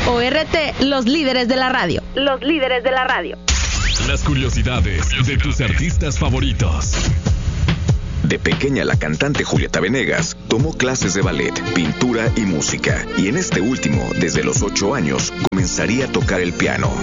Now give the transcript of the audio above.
ORT, los líderes de la radio. Los líderes de la radio. Las curiosidades de tus artistas favoritos. De pequeña, la cantante Julieta Venegas tomó clases de ballet, pintura y música. Y en este último, desde los 8 años, comenzaría a tocar el piano.